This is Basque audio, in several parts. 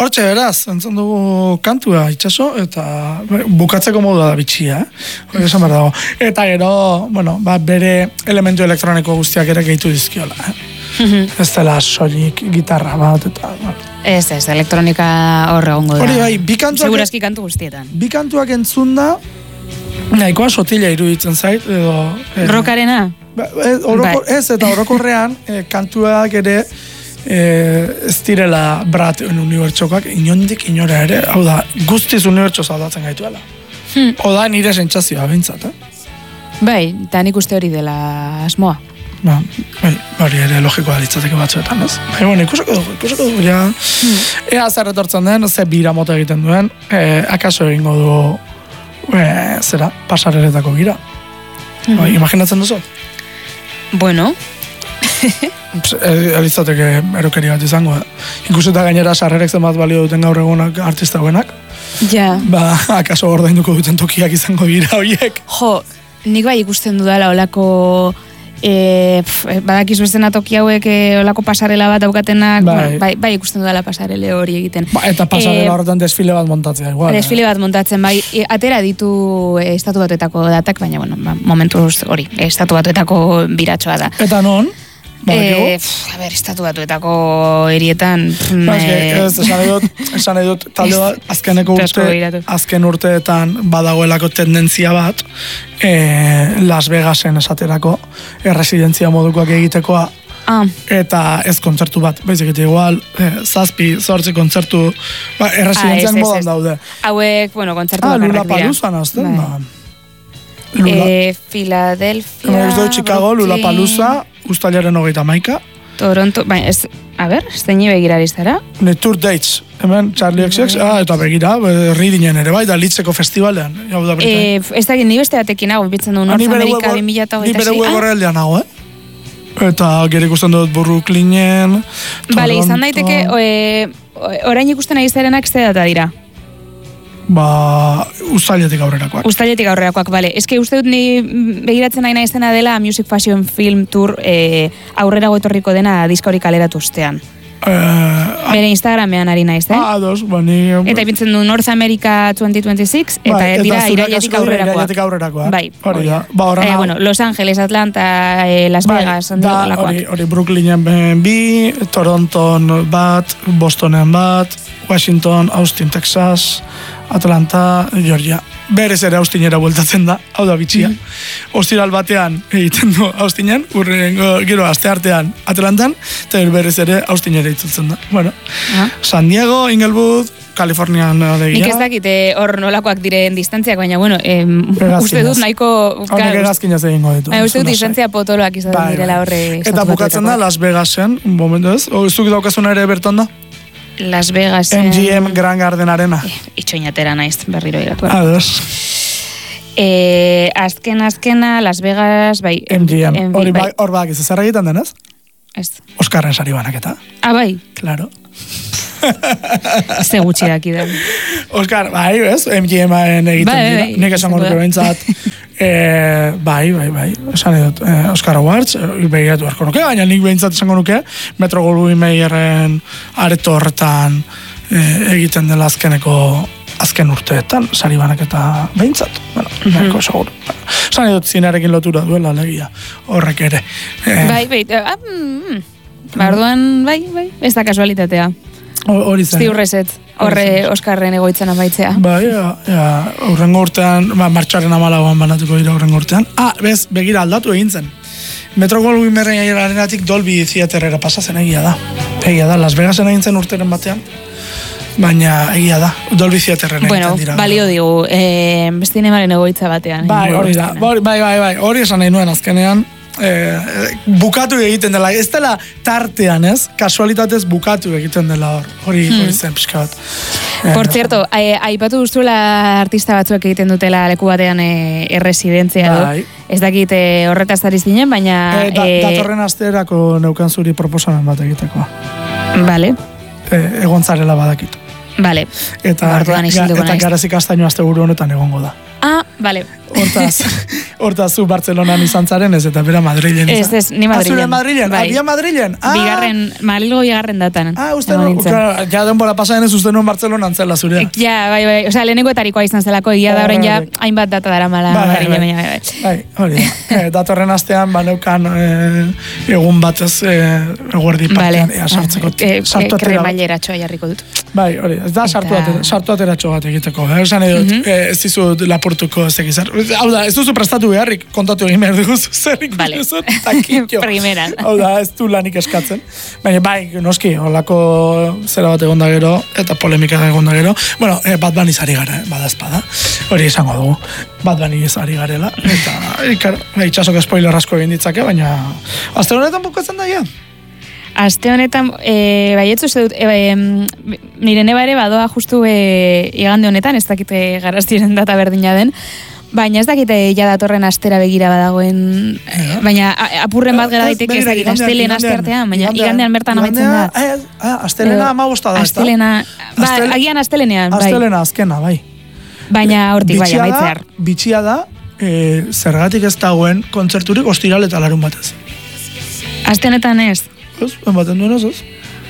Hortxe beraz, entzun dugu kantua itxaso, eta bukatzeko modua da bitxia, hori esan behar dago. Eta gero, bueno, bere elementu elektroniko guztiak ere gehitu dizkiola, Ez dela soilik gitarra bat, eta... Ez, elektronika horre gongo da. Hori bai, bi kantuak... Segurazki kantu guztietan. Bi kantuak entzun da, nahikoa sotila iruditzen zait, edo... Rokarena? Ez, eta orokorrean, kantuak ere... ez direla Brat unibertsokoak inondik inora ere, hau da, guztiz unibertso zaudatzen gaituela. Oda nire sentsazioa bintzat, Bai, eta nik uste hori dela asmoa. Hori ere logikoa ditzateke batzuetan, ez? Bai, bueno, ikusiko dugu, ja. Ea zer etortzen den, ze bira mota egiten duen, akaso egingo du, pasareretako bira. Imaginatzen duzu? Bueno... Elitzateke erokeri bat izango. Ikuseta gainera sarrerek zenbat balio duten gaur egunak artista hauenak. Ja. Akaso ordainduko duten tokiak izango dira horiek. Jo, nik bai ikusten dudala olako badakizu esena toki hauek olako pasarela bat daukatenak, bai ikusten dudala pasarele hori egiten. Eta pasarela horretan desfile bat montatzea igual. Desfile bat montatzen, bai, atera ditu estatu batuetako datak, baina, bueno, momentuz hori, estatu batuetako biratxoa da. Eta non? Estatu batuetako erietan... Esan edut, talde bat, azken urteetan badagoelako tendentzia bat, Las Vegasen esaterako, erresidentzia modukoak egitekoa, eta ez kontzertu bat, baizik eta igual, 7-8 kontzertu, erresidentziak modan daude. Hauek, bueno, kontzertu bakarrak dira. Lollapaloozan azten, Philadelphia... Chicago, Lollapalooza, Uztailaren 31. Toronto, ez zeini begirari zara? Tour dates, hemen Charlie XX, eta begira, Readingen ere bai, da Litzeko festivalean. Ez da, ni beste batekin hau, bitzen du North America 2026. Ni bere web horreldean hau, Eta gero ikusten dut Brooklynen, Toronto... Bale, izan daiteke, orain ikusten nahi zarenak ze data dira? Uztailetik aurrerakoak. Uztailetik aurrerakoak, bale. Eske uste dut ni begiratzen nahi izena dela Music Fashion Film Tour aurrerago etorriko dena diska hori kaleratu ostean. Bere Instagramean ari naiz, Eta ipintzen du North America 2026, eta dira irailetik aurrerakoak. Bai, hori da. Bueno, Los Angeles, Atlanta, Las Vegas, hori Brooklynen bi, Toronton bat, Bostonen bat, Washington, Austin, Texas, Atlanta, Georgia. Berez ere Austinera bueltatzen da, hau da bitxia. Ostiral batean egiten du Austinen, gero asteartean Atlantan, eta berez ere Austinera itzultzen da. Bueno, San Diego, Inglewood, Kalifornian egia. Nik ez dakite hor nolakoak diren distantziak, baina, bueno, uste dut nahiko... Honek egazkinaz egingo ditu. Uste dut distantzia potoloak izaten direla horre... Eta bukatzen da Las Vegasen, momentu ez? Zuk daukazuna ere bertan da? Las Vegasen... MGM Grand Garden Arena. Itxoinatera naiz, berriro iratu. Ados. Azkena, Las Vegas, bai... MGM. Hor bak, ez zer egiten denez? Ez. Oskarren sari banaketa. Bai? Claro. Ze gutxi daki da. Oskar, bai, ez? MGM-en egiten dira. Nik esan gorko behintzat. Bai. Esan edut, Oscar Awards, begiratu beharko nuke, baina nik behintzat esango nuke, Metro Goldwyn Mayeren areto horretan egiten dela azken urteetan, sari banaketa behintzat. Bueno, nahiko seguro. Esan edut zinarekin lotura duela legia, horrek ere. Bai. Barduan, bai, ez da kasualitatea. Hori zen. Ziurrezet, horre Oskarren egoitzen amaitzea. Bai, aurrengo urtean, martxoaren 14an banatuko dira aurrengo urtean. Bez, begira aldatu egin zen. Metro Goldwyn Mayerenatik Dolby Theaterera pasatzen egia da. Las Vegasen egin zen urteren batean. Baina egia da, Dolby Theaterren egiten dira. Bueno, balio digu, zinemaren egoitza batean. Bai, hori da. Bai, hori esan nahi nuen azkenean. Bukatu egiten dela, ez dela tartean, ez? Kasualitatez bukatu egiten dela hori zen pixka bat. Por cierto, aipatu duztuela artista batzuek egiten dutela leku batean erresidentzia du. Ez dakit horretaz ari zinen, baina... Datorren asterako neukan zuri proposamen bat egitekoa. Vale. Egon zarela badakit. Vale. Eta Garazi Kastaino asteguru honetan egongo da. Bale. Hortaz zu Bartzelonan izan zaren ez, eta bera Madrilen izan. Ez, ni Madrilen. Zure Madrilen? Abia Madrilen? Malilgo bigarren datan. Uste no, ja denbora pasaden ez uste nuen Bartzelonan zela zurea. Ja, bai. Osea, lehenengo etarikoa izan zelako, egia da horren ja, hainbat data dara mala. Bai, hori. Datorren astean, neukan egun batez eguerdi partean sartzeko. Kremaileratxoa jarriko dut. Bai, hori. Ez da sartu ateratxo bat egiteko. Esan edut, ez dizu lapurtuko ez egizar. Hau da, ez duzu prestatu beharrik, kontatu egin behar dugu zerik duzu, takitxo. Primeran. Hau da, ez du lanik eskatzen. Baina, bai, noski, holako zera bat egon da gero, eta polemika egon da gero. Bueno, Bad Bunny zari gara, badazpada. Hori izango dugu. Bad Bunny zari garela. Eta, itxasok spoiler asko egin ditzake, baina azte honetan bukatzen da, ja. Aste honetan, baietzu uste dut, nire neba ere badoa justu igande honetan, ez dakite garaztiren data berdina den, baina ez dakite ja datorren astera begira badagoen, baina apurren bat gara daiteke ez dakite, astelen asteartean, baina igandean bertan amaitzen da. Astelena 15 da, ez da? Agian astelenean, bai. Astelena azkena, bai. Baina hortik bai amaitzear. Bitxia da, zergatik ez dagoen kontzerturik ostiral eta larun batez. Aste honetan ez? Ez, ematen duen ez?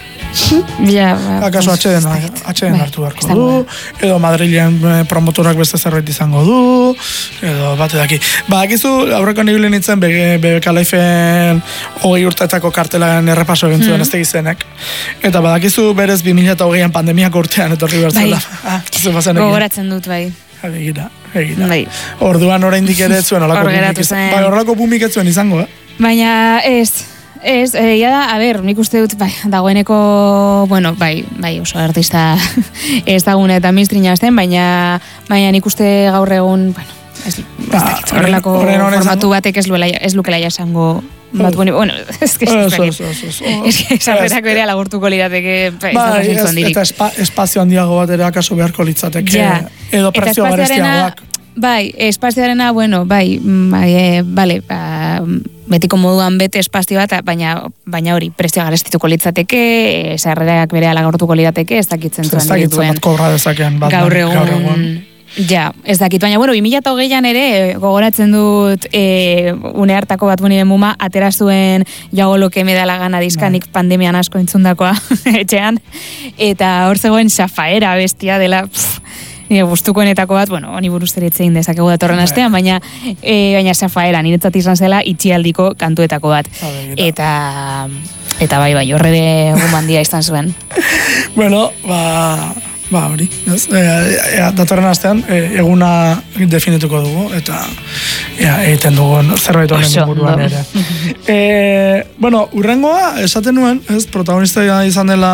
Ja, akaso atxeden hartu beharko du, edo Madrilen promotorak beste zerbait izango du, edo bate daki. Badakizu, aurreko nibilen nintzen BBK Lifeen 20 urteetako kartelaren errepaso egin zuen ez tegizenek. Eta badakizu berez 2020an pandemiako urtean etorri bertzela. Gogoratzen dut, bai. Egira. Orduan oraindik ere zuen horrelako bumik ez zuen izango, Baina ez, da, a ber, nik uste dut, dagoeneko, bueno, bai, oso artista ez dagune eta minstrina zen, baina nik uste gaur egun, bueno, ez dakit, horrelako formatu batek ez lukela jasango bat guni, bueno, ez que sarrerak bere alagurtuko lirateke, eta espazio handiago bat ere akaso beharko litzateke, edo prezio garestiagoak. Bai, espazioarena, bueno, bale, betiko moduan bete espazio bat, baina hori, prezio garestituko litzateke, sarrerak bere alagortuko lirateke, ez dakitzen zuen dituen. Ez dakitzen bat kobra dezakean, gaur egun. Ja, ez dakit, baina, bueno, 2008an ere, gogoratzen dut, une hartako bat bunien muma, atera zuen jago loke me da la gana diskanik pandemian asko entzundakoa etxean, eta hor zegoen Xafaera bestia dela, nire gustukoenetako bat, bueno, honi buruz ere itzein dezakegu datorren astean, baina Xafaera niretzat izan zela itxialdiko kantuetako bat. Eta bai, horre gumandia izan zuen. Bueno, hori, datorren astean eguna definituko dugu, eta egiten dugu zerbait honen inguruan ere. Bueno, urrengoa, esaten nuen, protagonista izan dela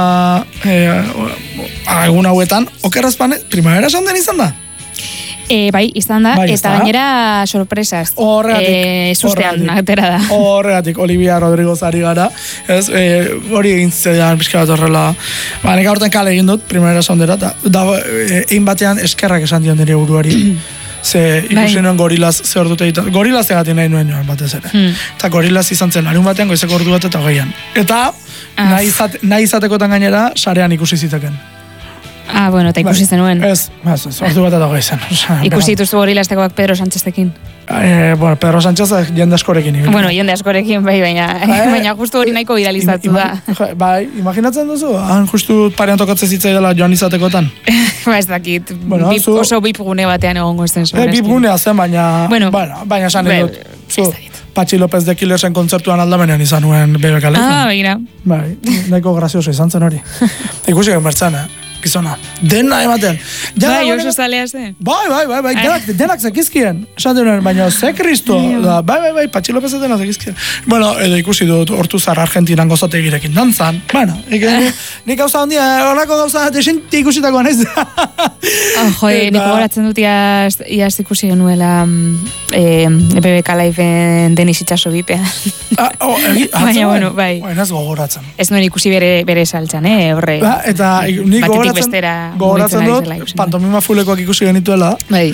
egun hauetan, okerrazpan, primavera esan den izan da? Bai, izan da, eta gainera sorpresaz. Sustean, atera da. Horregatik, Olivia Rodrigo zari gara. Hori egin zedean, pixka bat horrela. Nek aurten kale egin dut, primera sondera, eta egin batean eskerrak esan dion nire buruari. Ze ikusi nuen gorilaz ze hor dute ditan. Gorilaz egatik nahi nuen joan batez ere. Eta gorilaz izan zen larun batean, goizeko ordu bat eta hogeian. Eta nahi izatekotan gainera, sarean ikusi ziteken. Bueno, eta ikusi zenuen. Ez, ordu bat eta hogei zen. Ikusi dituzu gorilaztekoak Pedro Sáncheztekin. Pedro Sánchez jende askorekin. Bueno, jende askorekin, baina justu hori nahiko viralizatu da. Bai, imaginatzen duzu? Justu parean tokatzen zitzai dela joan izatekotan. Ez dakit, oso bipgune batean egongo ezen zuen. Bipgunea zen, baina esan edut. Patxi López de Killersen kontzertuan aldamenean izan nuen BBK Lifeen. Begira. Bai, nahiko grazioso izan zen hori. Ikusi gen bertzen, gizona. Dena ematen. Bai, oso zalea zen. Bai, denak zekizkien. Esaten nuen, baina ze kristo. Bai, Patxi López dena zekizkien. Bueno, edo ikusi dut Hortuzar Argentinan gozote girekin dantzan. Bueno, nik gauza handia, horako gauza desente ikusitakoa naiz. Nik gogoratzen dut iaz ikusi genuela BBK Lifeen Denis Itxaso bipea. Baina, bueno, bai. Ez gogoratzen. Ez nuen ikusi bere saltzan, horre. Eta nik gogoratzen dut, pantomima fulekoak ikusi genituela. Bai.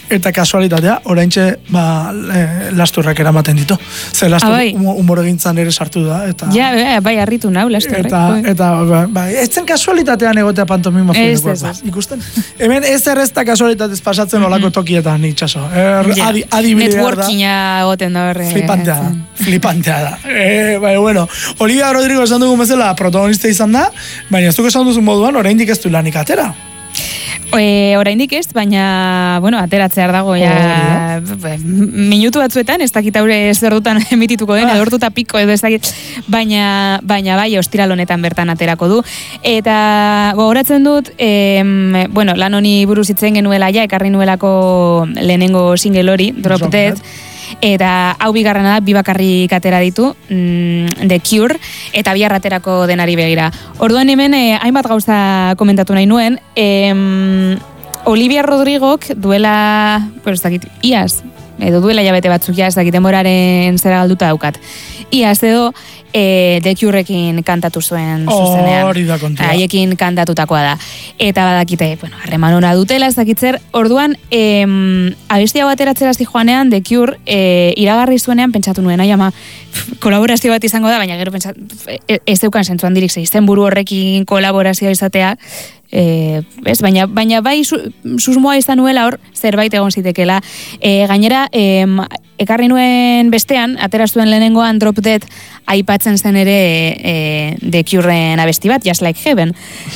eta kasualitatea, oraintxe lasturrak eramaten ditu. Ze lastur humor egintzan ere sartu da. Bai, harritu nau lasturrek. Eta ez zen kasualitatean egotea pantomima filmekoa. Ikusten? Hemen ez errezta kasualitatez pasatzen olako tokietan itxaso. Networkinga egoten da horre. Flipantea da. Bueno, Olivia Rodrigo esan dugu bezala protagonista izan da, baina ez dugu esan duzun moduan, oraindik ez du lanik atera. Oraindik ez, baina, ateratzear dago, minutu batzuetan, ez dakit haure zer dutan emitituko den, edortuta piko edo ez dakit, baina bai, ostiral honetan bertan aterako du. Eta gogoratzen dut, lan honi buruz itzen genuela ekarri nuelako lehenengo single hori, Drop Dead, eta hau bigarrena da, bi bakarrik atera ditu, The Cure, eta bihar aterako denari begira. Orduan hemen, hainbat gauza komentatu nahi nuen, Olivia Rodrigok duela, ez dakit, iaz, edo duela jabete batzuk ez dakit, denboraren zera galduta daukat. Iaz edo, The Cureekin kantatu zuen zuzenean. Hori da kontua. Haiekin kantatutakoa da. Eta badakite, harreman ona dutela, ez dakitzer. Orduan, abestia bateratzera joanean, The Cure, iragarri zuenean, pentsatu nuen, kolaborazio bat izango da, baina gero ez deukan zentzuan dirik izen buru horrekin kolaborazioa izatea, baina bai susmoa izan nuela hor, zerbait egon zitekela. Gainera, ekarri nuen bestean, atera zuen lehenengoan Drop Dead, aipatzen zen ere The Cureen abesti bat, Just Like Heaven.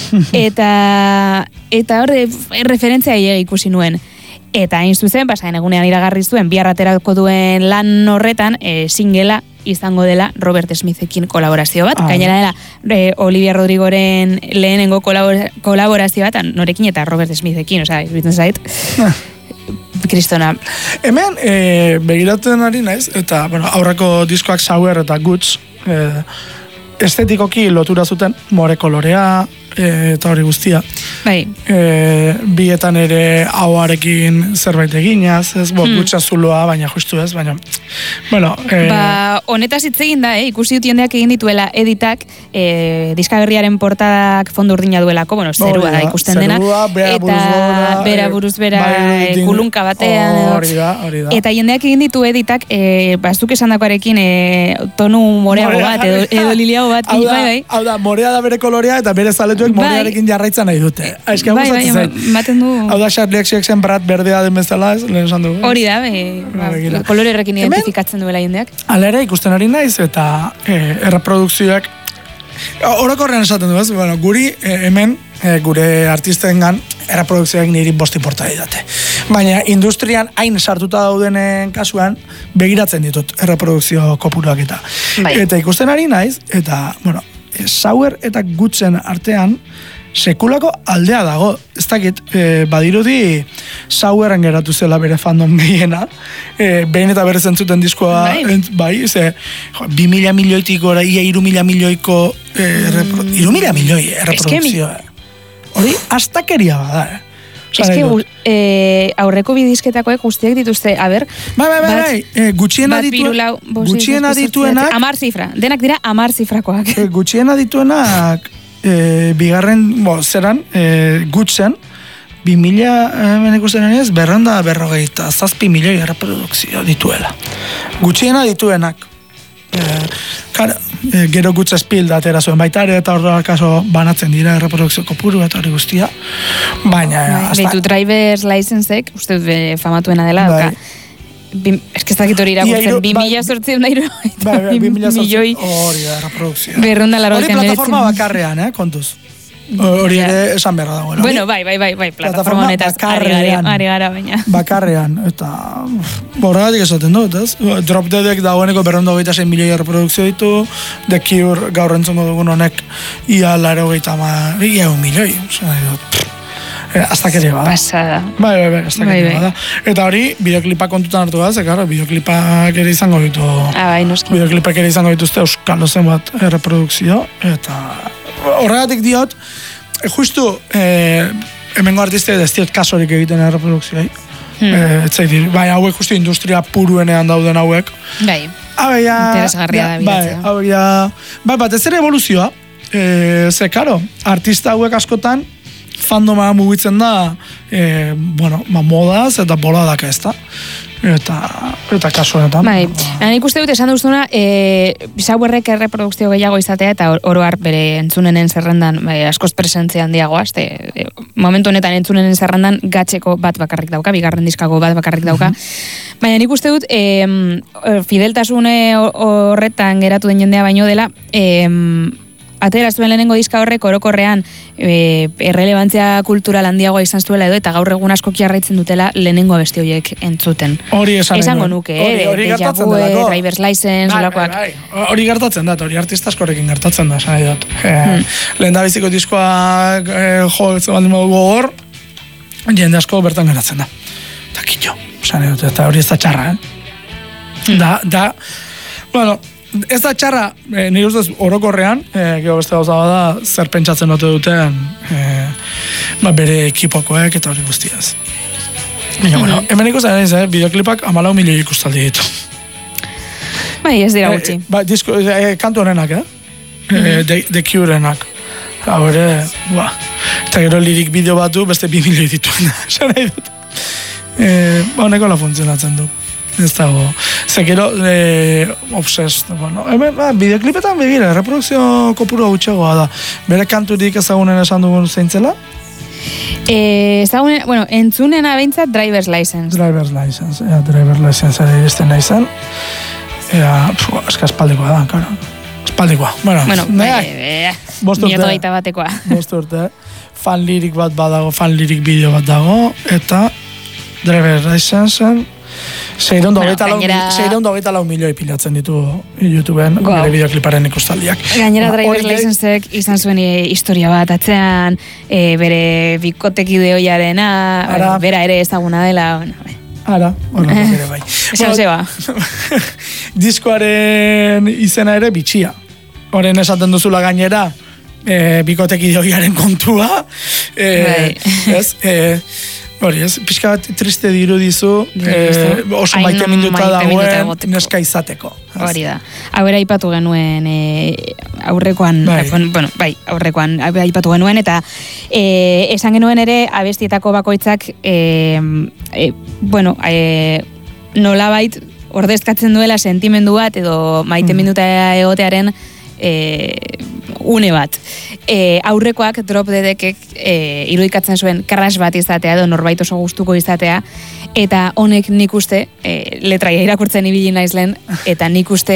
Eta hor, referentzia ikusi nuen. Eta hain zuzen, pasaen egunean iragarri zuen, bihar aterako duen lan horretan, singela izango dela Robert Smithekin kolaborazio bat. Gainera dela Olivia Rodrigoren lehenengo kolaborazio bat, norekin eta Robert Smithekin, iruditzen zait. Kristona. Hemen, begiratzen ari naiz, eta aurreko diskoak Sour eta Guts, estetikoki lotura zuten, more kolorea, eta hori guztia. Bai. Bietan ere hauarekin zerbait eginaz, ez, gutxa zuloa, baina justu ez, baina, honetaz hitz egin da, ikusi dut jendeak egin dituela editak, diskaberriaren portadak fondo urdina duelako, zerua da ikusten dena, eta bera buruz bera kulunka batean, hori da. Eta jendeak egin ditu editak, bazuk esandakoarekin tonu moreago bat, edo liliago bat, bai. Hau da, morea da bere kolorea, eta bere zaletuek morearekin jarraitzen nahi dute. Bai, maten du. Hau da, Charlie XCXen brat berdea den bezala, lehen esan dugu. Hori da, kolorerrekin identifikatzen duela jendeak. Alera ikusten ari naiz, eta erreprodukzioak, orokorrean esaten du, ez? Guri hemen, gure artistengan, erreprodukzioak niri bost importai date. Baina industrian hain sartuta daudenen kasuan, begiratzen ditut erreprodukzio kopuruak eta. Eta ikusten ari naiz, eta, Sour eta Gutsen artean sekulako aldea dago. Ez dakit, badirudi Sourren geratu zela bere fandom gehiena, behin eta berez entzuten diskoa, ze 2.000 milioitik gora, ia 3.000 milioiko 3.000 milioi erreprodukzioa. Hori, astakeria bada, aurreko bidizketakoek guztiak dituzte, Bai, gutxiena dituenak 10 zifra, denak dira 10 zifrakoak. Gutxiena dituenak bigarren, zeran, Gutsen, 2000, ikusten ez, 247 milioi erreprodukzio dituela. Gutxiena dituenak. Gero Guts Spill atera zuen baita ere, eta horrela kaso banatzen dira erreprodukzio kopuru eta hori guztia. Baina... Beitu Driver's License-ek, uste famatuena dela, ez que ez dakit hori irakurtzen, 2000 milioi hori da erreprodukzio. Hori plataforma bakarrean, kontuz. Hori ere esan beharra dagoela. Bueno, bai, plataforma honetaz ari gara baina. Bakarrean, eta horregatik esaten dut, ez? Drop Deadek dagoeneko 226 milioi erreprodukzio ditu, The Cure gaur entzongo dugun honek ia 1 milioi, astakeria bada. Pasada. Bai, astakeria bada. Eta hori, bideoklipak kontutan hartu da, zekaro, bideoklipak ere izango ditu. Bai, noski. Bideoklipak ere izango dituzte euskal dozen bat erreprodukzio, eta horregatik diot, justu hemengo artistek ez diot kasorik egiten erreprodukzioi. Bai, hauek justu industria puruenean dauden hauek. Bai, interesgarria da bilatzea. Bai, bat ez ere evoluzioa. Ze, karo, artista hauek askotan fandoma mugitzen da modaz eta boladak ez da. Eta kasu honetan. Bai, nik uste dut esan duzuna, softwarek erreprodukzio gehiago izatea eta oroar bere entzunenen zerrendan askoz presentzia handiagoa, momentu honetan entzunenen zerrendan gatxeko bat bakarrik dauka, bigarren diskako bat bakarrik dauka. Baina nik uste dut, fideltasune horretan geratu den jendea baino dela, atera zuen lehenengo diska horrek orokorrean errelebantzia kultural handiagoa izan zuela edo eta gaur egun asko jarraitzen dutela lehenengo abesti horiek entzuten. Hori esango nuke, Deja Vu, Driver's License, olakoak. Hori gertatzen da, hori artista askorekin gertatzen da, esan nahi dut. Lehen da biziko diskoak joetzen baldin modu gogor, jende asko bertan geratzen da. Eta kitxo, esan nahi dut, eta hori ez da txarra, ez da txarra, nire ustez orokorrean, gero beste gauza bada, zer pentsatzen duten bere ekipokoek eta hori guztiaz. Hemen ikusten naiz, bideoklipak 14 milioi ikustaldi ditu. Bai, ez dira gutxi. Kantu honenak, The Cure-enak. Hau ere, eta gero lirik bideo batu, beste 2 milioi dituen. Esan nahi dut. Honeko la funtzionatzen du. Ez dago. Zekero, obsessed. Bideoklipetan begira, reprodukzio kopuru gutxegoa da. Bere kanturik ezagunen esan dugun zeintzela? Entzunena behintzat Driver's License. Driver's License ere izten nahi zen. Eska espaldikoa da, karo. Espaldikoa. Mioto gaita batekoa. 5 urte. Fan lirik bat badago, fan lirik bideo bat dago, eta Driver's License 624 milioi pilatzen ditu YouTubeen bere bideokliparen ikustaldiak. Gainera Driver's Licenseek izan zuen historia bat atzean, bere bikotekideoiarena, bera ere ezaguna dela. Ara, bere bai. Esan zeba. Diskoaren izena ere bitxia. Horren esaten duzula gainera, bikotekideoiaren kontua. Hori ez, pixka bat triste dirudizu, oso maite minuta dagoen neska izateko. Hori da. Hau ere aipatu genuen aurrekoan, aipatu genuen, eta esan genuen ere abestietako bakoitzak, nolabait ordezkatzen duela sentimendu bat, edo maite minuta egotearen une bat. Aurrekoak Drop Deadek irudikatzen zuen crash bat izatea edo norbait oso gustuko izatea, eta honek nik uste letraia irakurtzen ibili naiz lehen, eta nik uste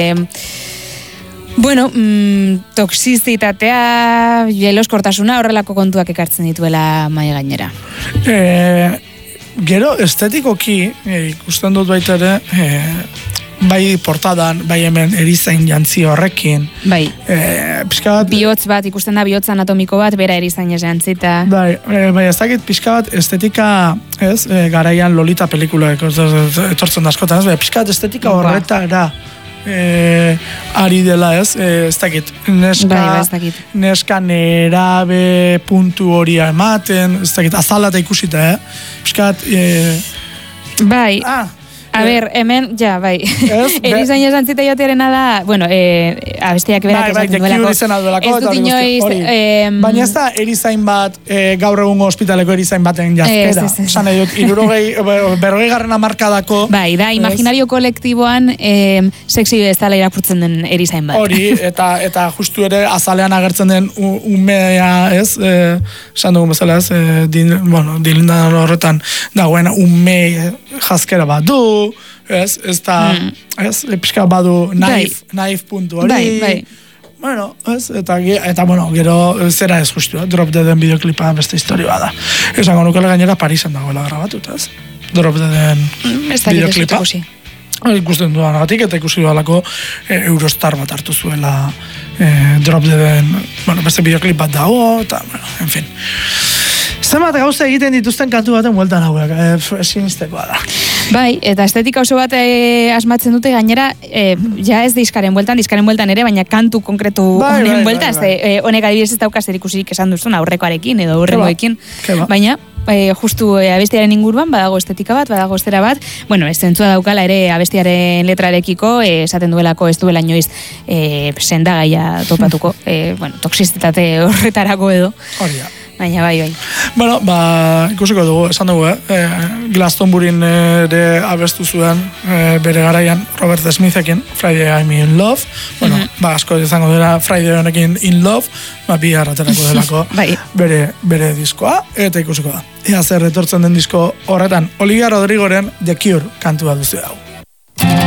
toxizitatea, jeloskortasuna horrelako kontuak ekartzen dituela mai gainera. Gero estetikoki ikusten dut baita ere, bai portadan, bai hemen erizain jantzi horrekin. Bai. Bihotz bat, ikusten da bihotz anatomiko bat, bera erizain jantzita. Bai, ez dakit pixka bat estetika, garaian Lolita pelikula etortzen da askotan, pixka bat estetika horretara ari dela, ez dakit, neska nerabe puntu hori ematen, ez dakit, azalata ikusita, pixka bat... Bai. A ber, hemen, bai. Erizain esan zita jotearena da, abestiak berak esaten duelako. Ez dut inoiz... Baina ez da erizain bat, gaur egungo ospitaleko erizain baten jazkera. Esan nahi dut, 40. hamarkadako... Bai, da, imaginario kolektiboan sexy ez dela irakurtzen den erizain bat. Hori, eta justu ere azalean agertzen den umea, ez? Esan dugun bezala, ez? Dilindan horretan dagoen ume jazkera bat du, ez da, pixka badu naif puntu hori. Bai. Bueno, ez, eta gero zera ez justu, Drop Deaden bideoklipa beste historia da. Esango nukela gainera Parisen dagoela grabatut, ez? Drop Deaden bideoklipa. Ikusten duanagatik, eta ikusi dualako Eurostar bat hartu zuela Drop Deaden, beste bideoklip bat dago, eta, en fin. Zenbat gauza egiten dituzten kantu baten bueltan hauek, eziniztekoa da. Bai, eta estetika oso bat asmatzen dute gainera, ja ez diskaren bueltan ere, baina kantu konkretu honen bueltan, honek adibidez ez dauka zer ikusirik esan duzun aurrekoarekin edo aurrengoekin, baina justu abestiaren inguruan badago estetika bat, badago estera bat, ez zentzua daukala ere abestiaren letrarekiko, esaten duelako ez duela inoiz sendagaia topatuko, toxizitate horretarako edo. Baina, bai. Bueno, ikusiko dugu, esan dugu, Glastonburyn ere abestu zuen bere garaian Robert Smithekin, Friday I'm in Love. Bueno, asko izango dira Friday honekin in Love, bi harraterako delako bere diskoa, eta ikusiko da. Ea zer etortzen den disko horretan, Olivia Rodrigoren The Cure kantua duzu hau.